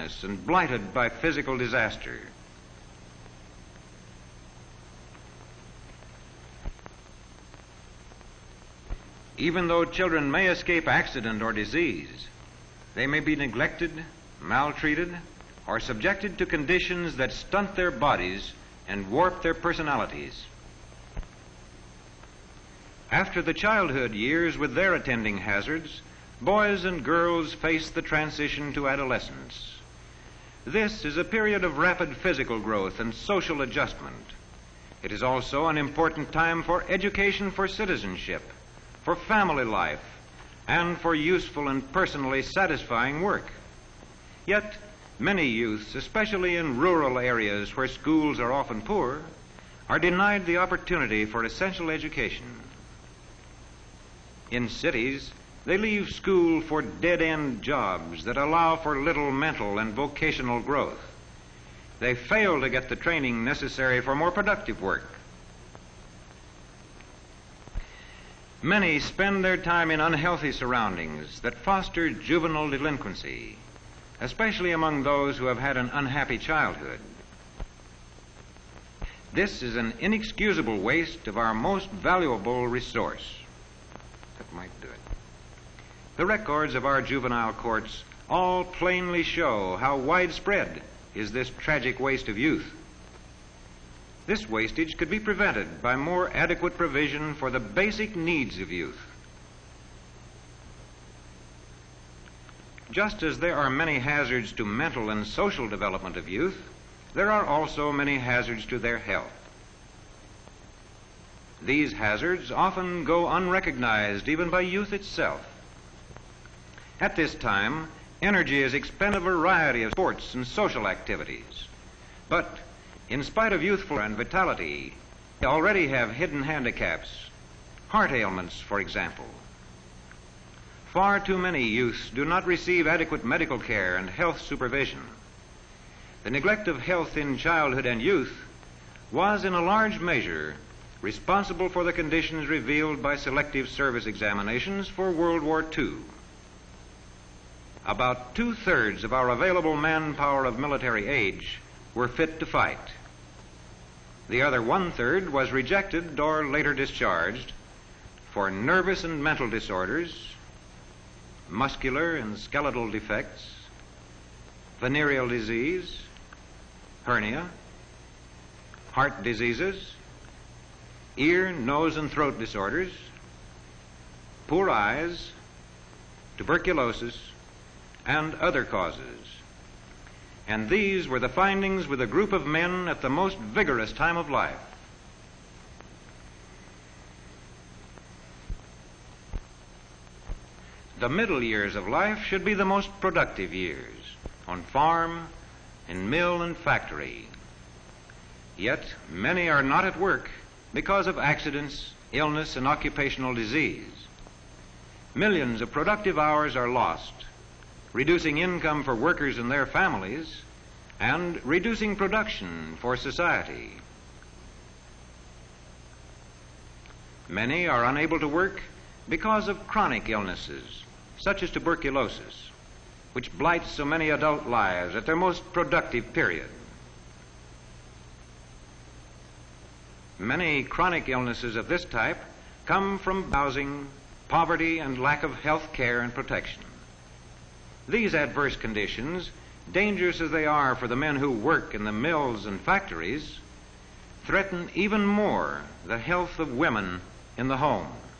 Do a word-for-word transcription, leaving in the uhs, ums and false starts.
darkness and blighted by physical disaster. Even though children may escape accident or disease, they may be neglected, maltreated, or subjected to conditions that stunt their bodies and warp their personalities. After the childhood years with their attending hazards, boys and girls face the transition to adolescence. This is a period of rapid physical growth and social adjustment. It is also an important time for education for citizenship, for family life, and for useful and personally satisfying work. Yet, many youths, especially in rural areas where schools are often poor, are denied the opportunity for essential education. In cities, they leave school for dead-end jobs that allow for little mental and vocational growth. They fail to get the training necessary for more productive work. Many spend their time in unhealthy surroundings that foster juvenile delinquency, especially among those who have had an unhappy childhood. This is an inexcusable waste of our most valuable resource. That might do it. The records of our juvenile courts all plainly show how widespread is this tragic waste of youth. This wastage could be prevented by more adequate provision for the basic needs of youth. Just as there are many hazards to mental and social development of youth, there are also many hazards to their health. These hazards often go unrecognized even by youth itself. At this time, energy is expended in a variety of sports and social activities. But in spite of youthful and vitality, they already have hidden handicaps, heart ailments, for example. Far too many youths do not receive adequate medical care and health supervision. The neglect of health in childhood and youth was in a large measure responsible for the conditions revealed by selective service examinations for World War Two. About two-thirds of our available manpower of military age were fit to fight. The other one-third was rejected or later discharged for nervous and mental disorders, muscular and skeletal defects, venereal disease, hernia, heart diseases, ear, nose, and throat disorders, poor eyes, tuberculosis, and other causes. And these were the findings with a group of men at the most vigorous time of life. The middle years of life should be the most productive years, on farm, in mill and factory. Yet many are not at work because of accidents, illness, and occupational disease. Millions of productive hours are lost, reducing income for workers and their families, and reducing production for society. Many are unable to work because of chronic illnesses, such as tuberculosis, which blights so many adult lives at their most productive period. Many chronic illnesses of this type come from housing, poverty, and lack of health care and protection. These adverse conditions, dangerous as they are for the men who work in the mills and factories, threaten even more the health of women in the home.